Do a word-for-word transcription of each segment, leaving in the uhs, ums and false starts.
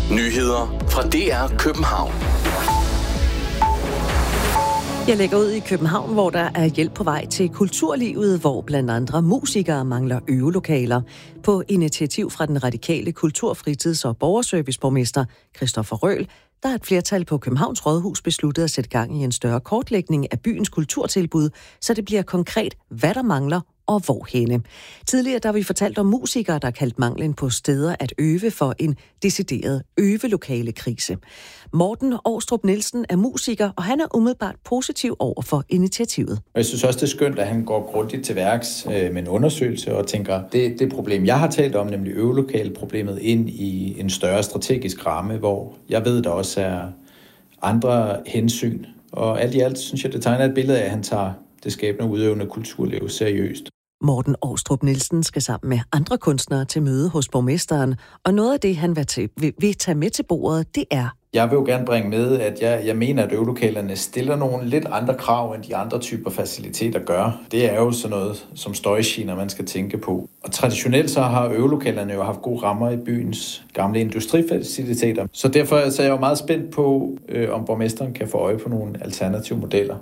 Nyheder fra D R København. Jeg lægger ud i København, hvor der er hjælp på vej til kulturlivet, hvor blandt andre musikere mangler øvelokaler. På initiativ fra den radikale kultur-, fritids- og borgerserviceborgmester Christoffer Røhl, der er et flertal på Københavns Rådhus besluttet at sætte gang i en større kortlægning af byens kulturtilbud, så det bliver konkret, hvad der mangler og hvorhenne. Tidligere der har vi fortalt om musikere, der har kaldt manglen på steder at øve for en decideret øvelokale krise. Morten Åstrup Nielsen er musiker, og han er umiddelbart positiv over for initiativet. Jeg synes også, det er skønt, at han går grundigt til værks med en undersøgelse og tænker, det, det problem, jeg har talt om, nemlig øvelokale-problemet, ind i en større strategisk ramme, hvor jeg ved, der også er andre hensyn. Og alt i alt synes jeg, det tegner et billede af, at han tager det skabende udøvende kulturliv seriøst. Morten Åstrup Nielsen skal sammen med andre kunstnere til møde hos borgmesteren, og noget af det, han vil tage, vil, vil tage med til bordet, det er... Jeg vil jo gerne bringe med, at jeg, jeg mener, at øvelokalerne stiller nogle lidt andre krav, end de andre typer faciliteter gør. Det er jo sådan noget som støjgener, man skal tænke på. Og traditionelt så har øvelokalerne jo haft gode rammer i byens gamle industrifaciliteter. Så derfor så er jeg jo meget spændt på, øh, om borgmesteren kan få øje på nogle alternative modeller.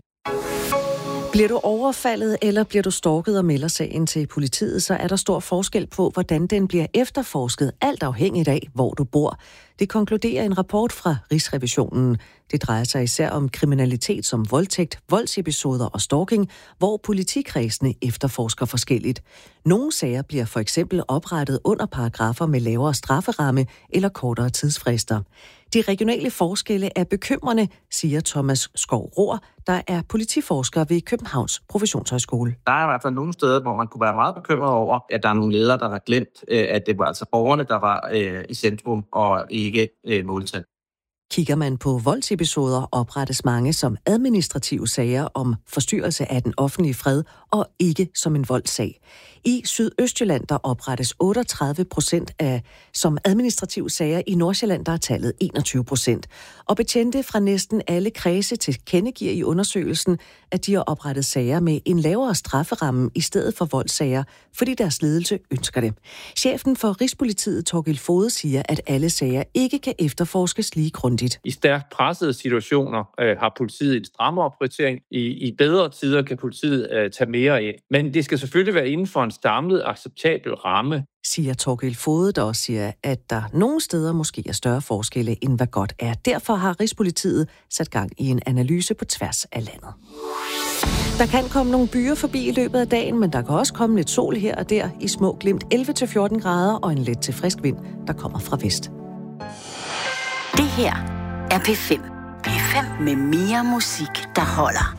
Bliver du overfaldet, eller bliver du stalket og melder sagen til politiet, så er der stor forskel på, hvordan den bliver efterforsket, alt afhængigt af, hvor du bor. Det konkluderer en rapport fra Rigsrevisionen. Det drejer sig især om kriminalitet som voldtægt, voldsepisoder og stalking, hvor politikredsene efterforsker forskelligt. Nogle sager bliver for eksempel oprettet under paragrafer med lavere strafferamme eller kortere tidsfrister. De regionale forskelle er bekymrende, siger Thomas Skov-Rohr, der er politiforsker ved Københavns Professionshøjskole. Der er i hvert fald nogle steder, hvor man kunne være meget bekymret over, at der er nogle ledere, der har glemt, at det var altså borgerne, der var øh, i centrum og ikke øh, måltal. Kigger man på voldsepisoder, oprettes mange som administrative sager om forstyrrelse af den offentlige fred og ikke som en voldssag. I Sydøstjylland der oprettes otteogtredive procent af som administrative sager. I Nordsjælland der er tallet enogtyve procent. Og betjente fra næsten alle kredse tilkendegiver i undersøgelsen, at de har oprettet sager med en lavere strafferamme i stedet for voldssager, fordi deres ledelse ønsker det. Chefen for Rigspolitiet, Thorkild Foged, siger, at alle sager ikke kan efterforskes lige grundigt. I stærkt pressede situationer øh, har politiet en strammere prioritering. I, I bedre tider kan politiet øh, tage mere ind. Men det skal selvfølgelig være inden for en samlet acceptabel ramme, siger Thorkild Foged, der også siger, at der nogle steder måske er større forskelle, end hvad godt er. Derfor har Rigspolitiet sat gang i en analyse på tværs af landet. Der kan komme nogle byer forbi i løbet af dagen, men der kan også komme lidt sol her og der i små glimt elleve til fjorten grader og en let til frisk vind, der kommer fra vest. Det her er P fem. P fem med mere musik, der holder.